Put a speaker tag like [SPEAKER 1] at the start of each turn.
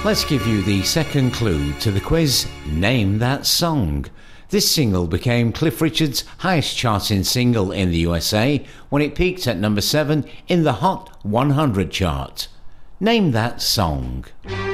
[SPEAKER 1] Let's give you the second clue to the quiz, Name That Song. This single became Cliff Richard's highest charting single in the USA when it peaked at number 7 in the Hot 100 chart. Name that song.